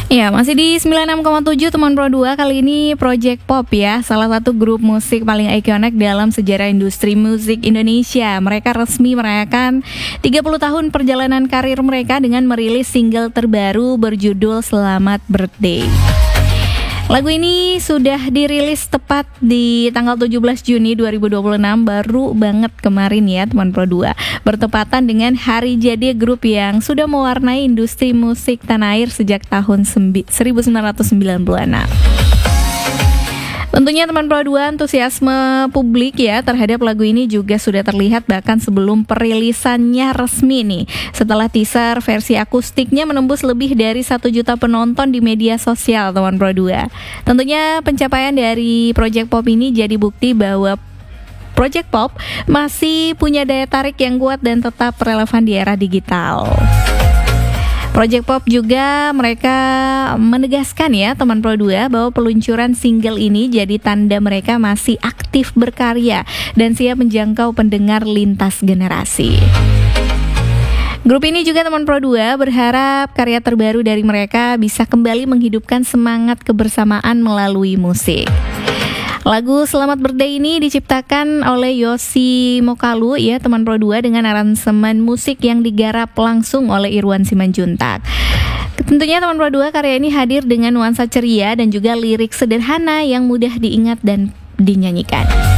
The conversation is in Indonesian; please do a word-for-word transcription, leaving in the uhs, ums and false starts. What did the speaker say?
Ya, masih di sembilan puluh enam koma tujuh Teman Pro dua. Kali ini Project Pop ya, salah satu grup musik paling ikonik dalam sejarah industri musik Indonesia. Mereka resmi merayakan tiga puluh tahun perjalanan karir mereka dengan merilis single terbaru berjudul Selamat Birthday. Lagu ini sudah dirilis tepat di tanggal tujuh belas Juni dua ribu dua puluh enam, baru banget kemarin ya Teman Pro dua. Bertepatan dengan hari jadi grup yang sudah mewarnai industri musik tanah air sejak tahun seribu sembilan ratus sembilan puluh enam. Tentunya Teman Pro dua, antusiasme publik ya terhadap lagu ini juga sudah terlihat bahkan sebelum perilisannya resmi nih. Setelah teaser versi akustiknya menembus lebih dari satu juta penonton di media sosial Teman Pro dua. Tentunya pencapaian dari Project Pop ini jadi bukti bahwa Project Pop masih punya daya tarik yang kuat dan tetap relevan di era digital. Project Pop juga mereka menegaskan ya Teman Pro dua bahwa peluncuran single ini jadi tanda mereka masih aktif berkarya dan siap menjangkau pendengar lintas generasi. Grup ini juga Teman Pro dua berharap karya terbaru dari mereka bisa kembali menghidupkan semangat kebersamaan melalui musik. Lagu Selamat Birthday ini diciptakan oleh Yosi Mokalu ya Teman Pro dua dengan aransemen musik yang digarap langsung oleh Irwan Simanjuntak. Tentunya Teman Pro dua karya ini hadir dengan nuansa ceria dan juga lirik sederhana yang mudah diingat dan dinyanyikan.